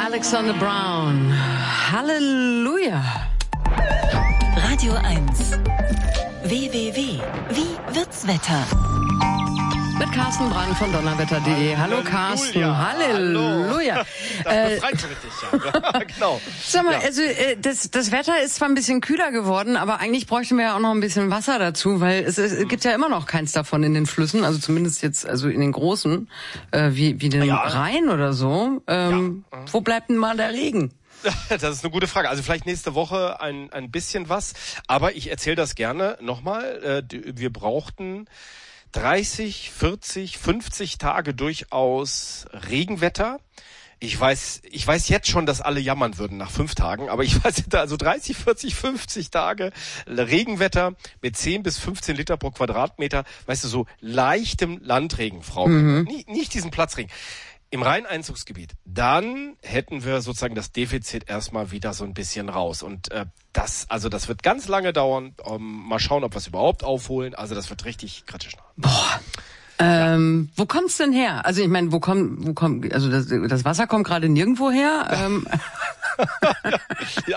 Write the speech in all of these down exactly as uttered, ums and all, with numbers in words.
Alexander Brown. Halleluja. Radio eins. W W W. Wie wird's Wetter? Mit Carsten Brand von donnerwetter punkt de. Hallo Carsten. Halleluja. Das Äh, befreit schon richtig, ja. Genau. Sag mal, Ja. also äh, das, das Wetter ist zwar ein bisschen kühler geworden, aber eigentlich bräuchten wir ja auch noch ein bisschen Wasser dazu, weil es, es gibt ja immer noch keins davon in den Flüssen, also zumindest jetzt also in den großen, äh, wie, wie den Ja. Rhein oder so. Ähm, Ja. Wo bleibt denn mal der Regen? Das ist eine gute Frage. Also vielleicht nächste Woche ein, ein bisschen was. Aber ich erzähle das gerne nochmal. Äh, d- Wir brauchten dreißig, vierzig, fünfzig Tage durchaus Regenwetter. Ich weiß, ich weiß jetzt schon, dass alle jammern würden nach fünf Tagen, aber ich weiß, also dreißig, vierzig, fünfzig Tage Regenwetter mit zehn bis fünfzehn Liter pro Quadratmeter, weißt du, so leichtem Landregen, Frau. Nicht, nicht diesen Platzregen. Im Rheineinzugsgebiet, dann hätten wir sozusagen das Defizit erstmal wieder so ein bisschen raus. Und äh, das, also das wird ganz lange dauern. Ähm, mal schauen, ob wir es überhaupt aufholen. Also das wird richtig kritisch. Boah. Ähm, wo kommt's denn her? Also ich meine, wo kommt, wo kommt, also das, das Wasser kommt gerade nirgendwo her. Ähm, Ja,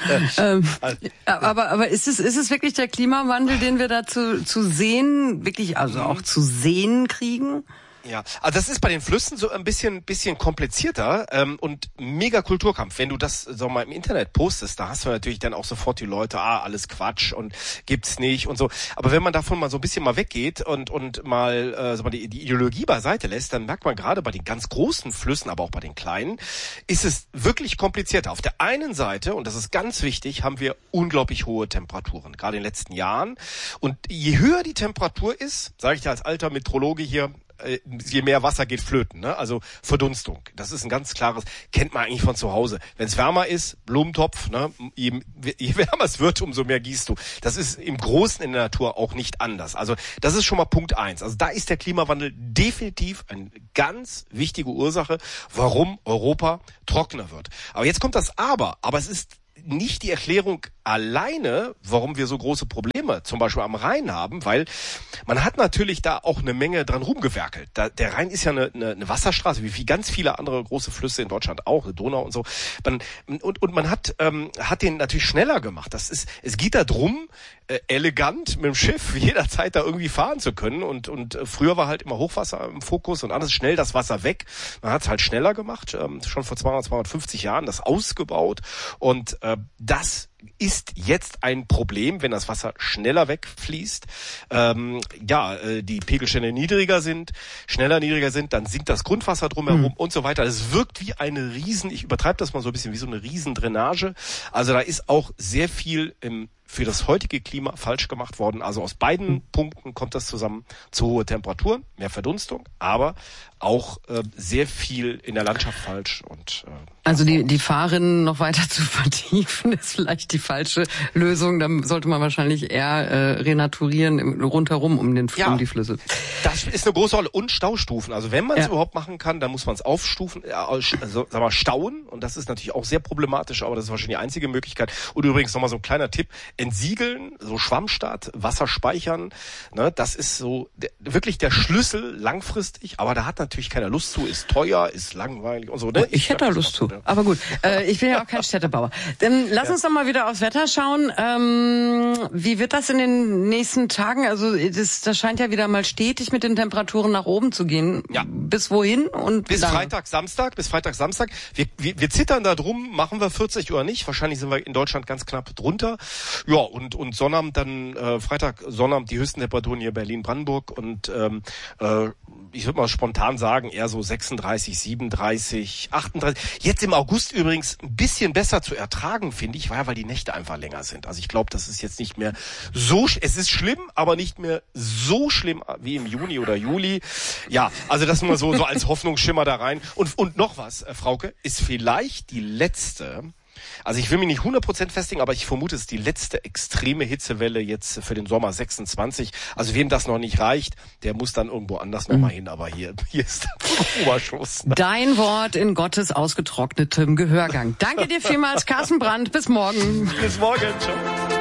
ähm, also, aber aber ist es ist es wirklich der Klimawandel, den wir da zu, zu sehen, wirklich also auch zu sehen kriegen? ja, also das ist bei den Flüssen so ein bisschen bisschen komplizierter ähm, und mega Kulturkampf. Wenn du das so mal im Internet postest, da hast du natürlich dann auch sofort die Leute, ah, alles Quatsch und gibt's nicht und so. Aber wenn man davon mal so ein bisschen mal weggeht und und mal äh, so mal die, die Ideologie beiseite lässt, dann merkt man gerade bei den ganz großen Flüssen, aber auch bei den kleinen, ist es wirklich komplizierter. Auf der einen Seite, und das ist ganz wichtig, haben wir unglaublich hohe Temperaturen, gerade in den letzten Jahren. Und je höher die Temperatur ist, sage ich dir als alter Meteorologe hier, äh, je mehr Wasser geht flöten, ne? Also Verdunstung. Das ist ein ganz klares, kennt man eigentlich von zu Hause. Wenn es wärmer ist, Blumentopf, ne? Je, je wärmer es wird, umso mehr gießt du. Das ist im Großen in der Natur auch nicht anders. Also das ist schon mal Punkt eins. Also da ist der Klimawandel definitiv eine ganz wichtige Ursache, warum Europa trockener wird. Aber jetzt kommt das Aber. Aber es ist nicht die Erklärung alleine, warum wir so große Probleme zum Beispiel am Rhein haben, weil man hat natürlich da auch eine Menge dran rumgewerkelt. Da, der Rhein ist ja eine, eine, eine Wasserstraße, wie, wie ganz viele andere große Flüsse in Deutschland auch, eine Donau und so. Man, und, und man hat, ähm, hat den natürlich schneller gemacht. Das ist, es geht da drum, äh, elegant mit dem Schiff jederzeit da irgendwie fahren zu können. Und, und äh, früher war halt immer Hochwasser im Fokus und alles schnell das Wasser weg. Man hat es halt schneller gemacht, ähm, schon vor zweihundert, zweihundertfünfzig Jahren, das ausgebaut. Und äh, das ist jetzt ein Problem, wenn das Wasser schneller wegfließt. Ähm, ja, äh, die Pegelstände niedriger sind, schneller niedriger sind, dann sinkt das Grundwasser drumherum mhm. und so weiter. Es wirkt wie eine Riesen, ich übertreibe das mal so ein bisschen, wie so eine Riesendrainage. Also da ist auch sehr viel im für das heutige Klima falsch gemacht worden. Also aus beiden mhm. Punkten kommt das zusammen. Zu hohe Temperaturen, mehr Verdunstung, aber auch äh, sehr viel in der Landschaft falsch. Und äh, Also die, die Fahrrinnen noch weiter zu vertiefen, ist vielleicht die falsche Lösung. Dann sollte man wahrscheinlich eher äh, renaturieren im, rundherum um, den, ja, um die Flüsse. Das ist eine große Rolle. Und Staustufen. Also wenn man es ja. überhaupt machen kann, dann muss man es aufstufen, äh, also sag mal stauen. Und das ist natürlich auch sehr problematisch, aber das ist wahrscheinlich die einzige Möglichkeit. Und übrigens nochmal so ein kleiner Tipp. Entsiegeln, so Schwammstaat, Wasser speichern, ne, das ist so der, wirklich der Schlüssel langfristig, aber da hat natürlich keiner Lust zu, ist teuer, ist langweilig und so. Ne? Ich, ich hätte da Lust zu, ja. Aber gut, äh, ich bin ja auch kein Städtebauer. Dann lass ja. uns doch mal wieder aufs Wetter schauen. Ähm, wie wird das in den nächsten Tagen? Also das, das scheint ja wieder mal stetig mit den Temperaturen nach oben zu gehen. Ja. Bis wohin? Und bis lange? Freitag, Samstag, bis Freitag, Samstag. Wir, wir, wir zittern da drum, machen wir vierzig oder nicht. Wahrscheinlich sind wir in Deutschland ganz knapp drunter. Ja, und und Sonnabend dann, äh, Freitag, Sonnabend die höchsten Temperaturen hier Berlin, Brandenburg und ähm, äh, ich würde mal spontan sagen, eher so sechsunddreißig, siebenunddreißig, achtunddreißig. Jetzt im August übrigens ein bisschen besser zu ertragen, finde ich, weil die Nächte einfach länger sind. Also ich glaube, das ist jetzt nicht mehr so, es ist schlimm, aber nicht mehr so schlimm wie im Juni oder Juli. Ja, also das nur so, so als Hoffnungsschimmer da rein. Und, und noch was, äh, Frauke, ist vielleicht die letzte, also ich will mich nicht hundert Prozent festlegen, aber ich vermute, es ist die letzte extreme Hitzewelle jetzt für den Sommer sechsundzwanzig. Also wem das noch nicht reicht, der muss dann irgendwo anders nochmal hin. Aber hier, hier ist der Oberschuss. Dein Wort in Gottes ausgetrocknetem Gehörgang. Danke dir vielmals, Carsten Brand. Bis morgen. Bis morgen. Ciao.